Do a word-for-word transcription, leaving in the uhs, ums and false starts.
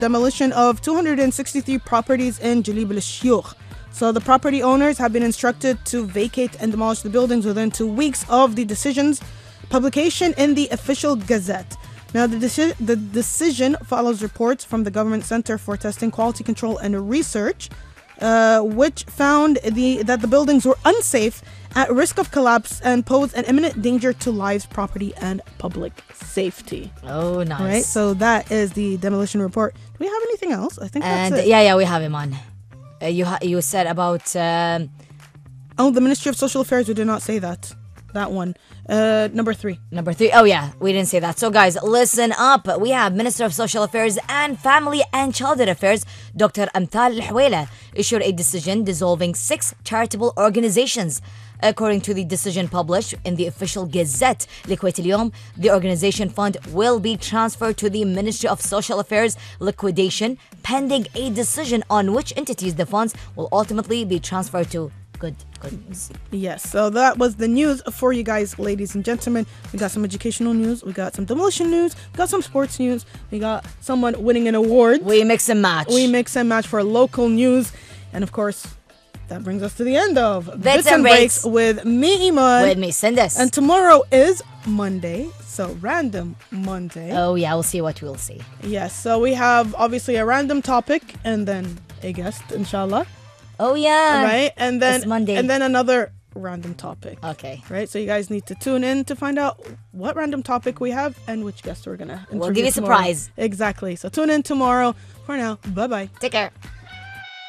demolition of two hundred sixty-three properties in Jalib al-Shuyukh. So the property owners have been instructed to vacate and demolish the buildings within two weeks of the decision's publication in the official Gazette. Now, the, deci- the decision follows reports from the Government Center for Testing, Quality Control and Research, uh, which found the that the buildings were unsafe, at risk of collapse, and pose an imminent danger to lives, property, and public safety. Oh, nice. Right? So that is the demolition report. Do we have anything else? I think And that's it. yeah, yeah, we have him on. Uh, you ha- you said about um, Oh, the Ministry of Social Affairs. We did not say that. That one. Uh, number three. number three. Oh yeah, we didn't say that. So guys, listen up. We have Minister of Social Affairs and Family and Childhood Affairs, Doctor Amthal Al-Hawela, issued a decision dissolving six charitable organizations. According to the decision published in the official Gazette, Liquid Al-Yawm, the organization fund will be transferred to the Ministry of Social Affairs liquidation, pending a decision on which entities the funds will ultimately be transferred to. Good, good. Yes, so that was the news for you guys, ladies and gentlemen. We got some educational news, we got some demolition news, we got some sports news, we got someone winning an award. We mix and match. We mix and match for local news. And of course, that brings us to the end of Bits and Breaks with me, Iman. With me, Sindis. And tomorrow is Monday, so random Monday. Oh yeah, we'll see what we'll see. Yes, so we have obviously a random topic and then a guest, inshallah. Oh yeah. Right? And then It's Monday. and then another random topic. Okay. Right? So you guys need to tune in to find out what random topic we have and which guest we're going to interview. We'll give you a tomorrow. surprise. Exactly. So tune in tomorrow. For now, bye-bye. Take care.